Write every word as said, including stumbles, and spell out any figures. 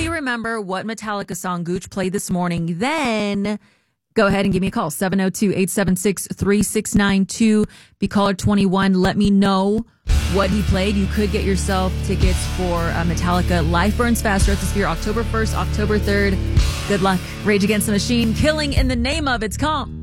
you remember what Metallica song Gooch played this morning, then go ahead and give me a call. seven oh two, eight seven six, three six nine two. Be caller twenty-one. Let me know what he played. You could get yourself tickets for uh, Metallica Life Burns Faster at the Sphere October first, October third. Good luck. Rage Against the Machine, Killing in the Name of. It's Calm.